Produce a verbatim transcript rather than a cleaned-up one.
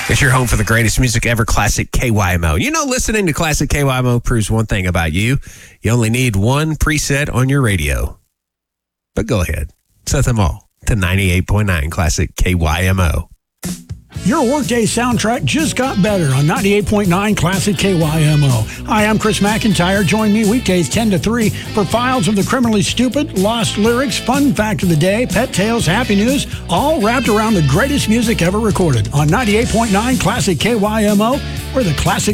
It's your home for the greatest music ever, Classic K Y M O. You know, listening to Classic K Y M O proves one thing about you. You only need one preset on your radio. But go ahead, set them all to ninety-eight point nine Classic K Y M O. Your workday soundtrack just got better on ninety-eight point nine Classic K Y M O. Hi, I'm Chris McIntyre. Join me weekdays ten to three for Files of the Criminally Stupid, Lost Lyrics, Fun Fact of the Day, Pet Tales, Happy News, all wrapped around the greatest music ever recorded on ninety-eight point nine Classic K Y M O, where the classics